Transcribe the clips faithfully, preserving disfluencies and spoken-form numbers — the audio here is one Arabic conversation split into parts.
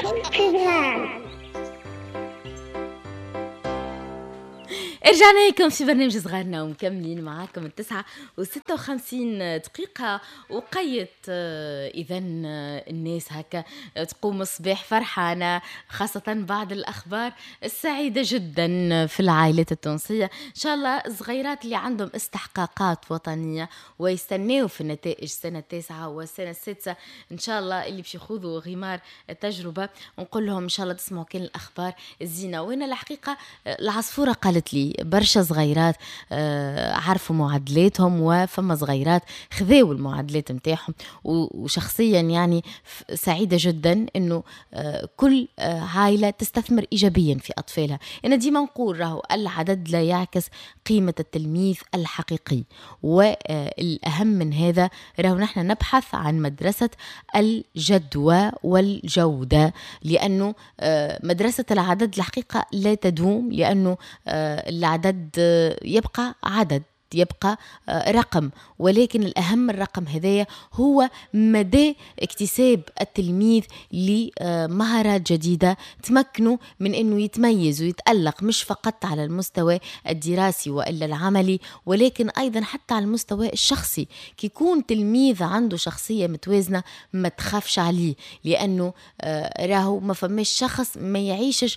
رجعنا لكم في برنامج صغارنا ومكملين معاكم التسعة وستة وخمسين دقيقة وقيت إذا الناس هكا تقوم الصباح فرحانة، خاصة بعد الأخبار السعيدة جدا في العائلات التونسية. إن شاء الله الصغيرات اللي عندهم استحقاقات وطنية ويستنوا في النتائج السنة التاسعة والسنة السادسة إن شاء الله اللي باش يخوضوا غمار التجربة، ونقول لهم إن شاء الله تسمعوا كل الأخبار الزينة. وهنا الحقيقة العصفورة قالت لي برشا صغيرات عرفوا معادلاتهم، وفما صغيرات خذوا المعادلات متاعهم، وشخصيا يعني سعيدة جدا انه كل عائلة تستثمر ايجابيا في اطفالها. انا ديما نقول راهو العدد لا يعكس قيمة التلميذ الحقيقي، والاهم من هذا راهو نحن نبحث عن مدرسة الجدوى والجودة، لانه مدرسة العدد الحقيقة لا تدوم، لانه العدد يبقى عدد، يبقى رقم، ولكن الأهم الرقم هذايا هو مدى اكتساب التلميذ لمهارات جديدة تمكنه من أنه يتميز ويتألق، مش فقط على المستوى الدراسي وإلا العملي، ولكن أيضا حتى على المستوى الشخصي. كي يكون تلميذ عنده شخصية متوازنة ما تخافش عليه، لأنه راهو ما فماش شخص ما يعيشش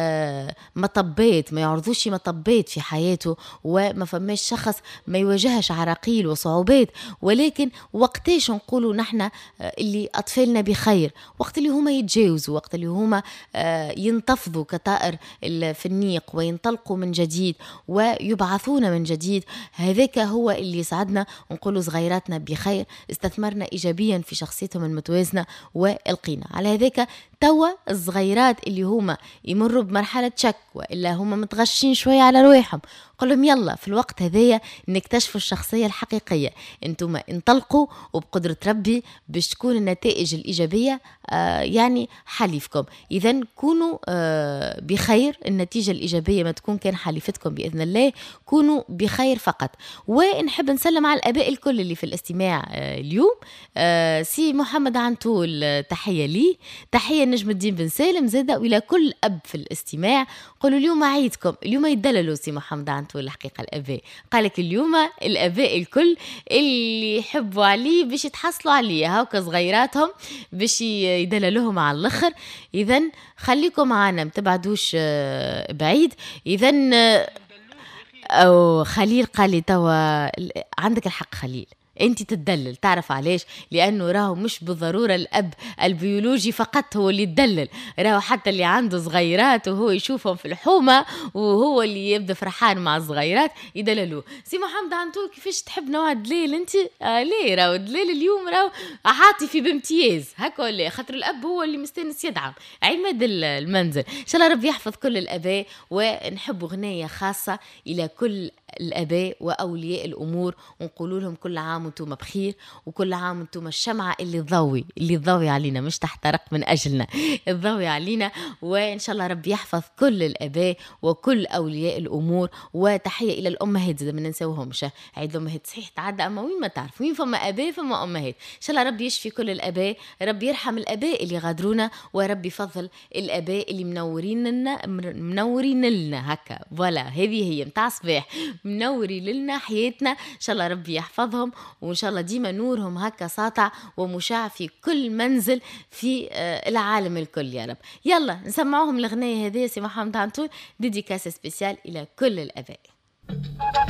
مطبات، ما يعرضوش مطبات في حياته، وما فماش شخص ما يواجهش عراقيل وصعوبات. ولكن وقتاش نقولوا نحن اللي أطفالنا بخير؟ وقت اللي هما يتجاوزوا، وقت اللي هما ينتفضوا كطائر في النيق وينطلقوا من جديد ويبعثون من جديد. هذاك هو اللي يسعدنا، ونقولوا صغيراتنا بخير، استثمرنا إيجابيا في شخصيتهم المتوازنة والقينا. على هذاك توا الصغيرات اللي هما يمروا بمرحلة شك وإلا هما متغشين شوية على رواحهم، قل لهم يلا في الوقت هذايا نكتشفوا الشخصية الحقيقية. انتم انطلقوا، وبقدرة ربي باش تكون النتائج الإيجابية آه يعني حليفكم. إذن كونوا آه بخير، النتيجة الإيجابية ما تكون كان حليفتكم بإذن الله، كونوا بخير فقط. ونحب نسلم على الآباء الكل اللي في الاستماع آه اليوم. آه سي محمد عنتول آه تحية لي، تحية نجم الدين بن سالم زادة، وإلى كل أب في الاستماع. قولوا اليوم عيدكم، اليوم يدللوا سي محمد عنتول الحقيقة الآباء، قالك اليوم الآباء الكل اللي يحبوا عليه باش يتحصلوا عليه، هاوك صغيراتهم باش يدللوهم على الآخر. إذن خليكم معنا، متبعدوش بعيد. إذن أو خليل قال لي توا عندك الحق خليل، انت تدلل، تعرف علاش؟ لانه راهو مش بالضروره الاب البيولوجي فقط هو اللي يدلل، راهو حتى اللي عنده صغيرات وهو يشوفهم في الحومه وهو اللي يبدا فرحان مع الصغيرات يدللوه. سي محمد عنتول كيفاش تحب نوع الدليل انت؟ آه ليه راهو الدليل اليوم راهو عاطفي بامتياز هكا، ولا خاطر الاب هو اللي مستانس يدعم عماد المنزل. ان شاء الله ربي يحفظ كل الاباء، ونحب غنية خاصه الى كل الاباء واولياء الامور، ونقول لهم كل عام وانتم بخير، وكل عام وانتم الشمعة اللي تضوي اللي تضوي علينا، مش تحترق من أجلنا، تضوي علينا. وإن شاء الله ربي يحفظ كل الآباء وكل أولياء الأمور. وتحية إلى الأمهات زي ما ننسوهمش، عيد الأمهات صحيح تعدى، أما وين ما تعرف وين فما آباء فما أمهات. إن شاء الله ربي يشفي كل الآباء، ربي يرحم الآباء اللي غادرونا، وربي يفضل الآباء اللي منورين لنا منورين لنا هكا. فوالا هذه هي متاع صباح منوري لنا حياتنا. إن شاء الله ربي يحفظهم، وإن شاء الله ديما نورهم هكا ساطع ومشاع في كل منزل في العالم الكل يا رب. يلا نسمعوهم الأغنية هذه سي محمد عنتول، ديديكاس سبيسيال إلى كل الآباء.